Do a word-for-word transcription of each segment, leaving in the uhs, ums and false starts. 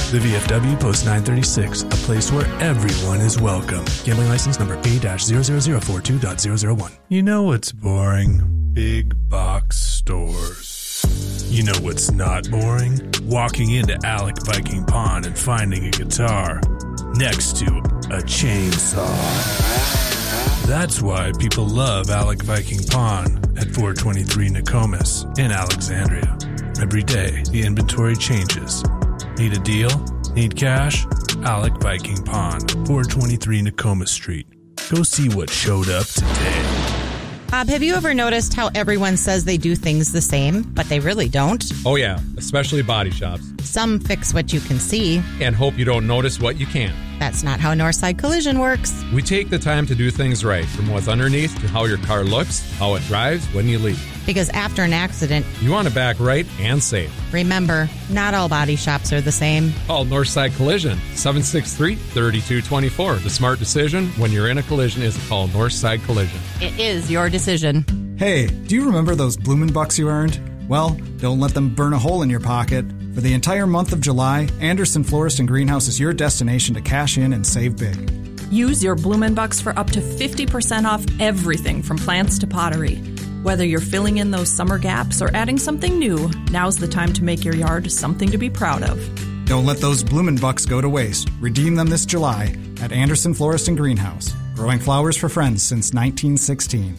The V F W Post nine thirty-six, a place where everyone is welcome. Gambling license number A zero zero zero four two dot zero zero one. You know what's boring? Big box stores. You know what's not boring? Walking into Alec Viking Pawn and finding a guitar next to a chainsaw. That's why people love Alec Viking Pawn at four twenty-three Nokomis in Alexandria. Every day, the inventory changes. Need a deal? Need cash? Alec Viking Pawn, four twenty-three Nokomis Street. Go see what showed up today. Bob, have you ever noticed how everyone says they do things the same, but they really don't? Oh, yeah, especially body shops. Some fix what you can see and hope you don't notice what you can't. That's not how Northside Collision works. We take the time to do things right, from what's underneath to how your car looks, how it drives when you leave. Because after an accident, you want to back right and safe. Remember, not all body shops are the same. Call Northside Collision, seven six three, three two two four. The smart decision when you're in a collision is to call Northside Collision. It is your decision. Hey, do you remember those Bloomin' Bucks you earned? Well, don't let them burn a hole in your pocket. For the entire month of July, Anderson Florist and Greenhouse is your destination to cash in and save big. Use your Bloomin' Bucks for up to fifty percent off everything from plants to pottery. Whether you're filling in those summer gaps or adding something new, now's the time to make your yard something to be proud of. Don't let those Bloomin' Bucks go to waste. Redeem them this July at Anderson Florist and Greenhouse. Growing flowers for friends since nineteen sixteen.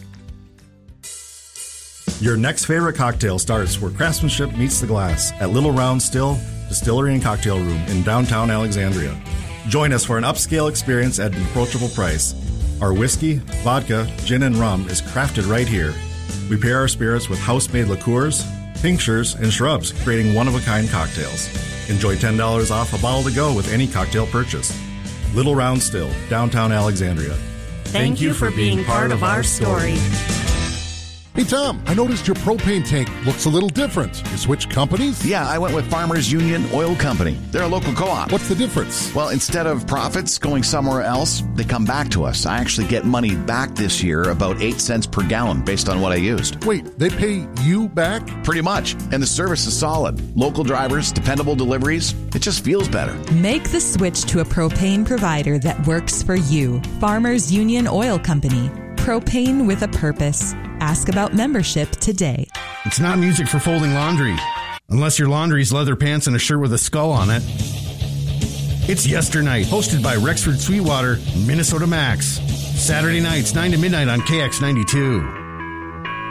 Your next favorite cocktail starts where craftsmanship meets the glass at Little Round Still Distillery and Cocktail Room in downtown Alexandria. Join us for an upscale experience at an approachable price. Our whiskey, vodka, gin, and rum is crafted right here. We pair our spirits with house-made liqueurs, tinctures, and shrubs, creating one-of-a-kind cocktails. Enjoy ten dollars off a bottle to go with any cocktail purchase. Little Round Still, downtown Alexandria. Thank, Thank you for being part of our story. Hey, Tom, I noticed your propane tank looks a little different. You switched companies? Yeah, I went with Farmers Union Oil Company. They're a local co-op. What's the difference? Well, instead of profits going somewhere else, they come back to us. I actually get money back this year, about eight cents per gallon based on what I used. Wait, they pay you back? Pretty much. And the service is solid. Local drivers, dependable deliveries. It just feels better. Make the switch to a propane provider that works for you. Farmers Union Oil Company. Propane with a purpose. Ask about membership today. It's not music for folding laundry, unless your laundry's leather pants and a shirt with a skull on it. It's Yesternight, hosted by Rexford Sweetwater, Minnesota Max. Saturday nights, nine to midnight on K X ninety-two.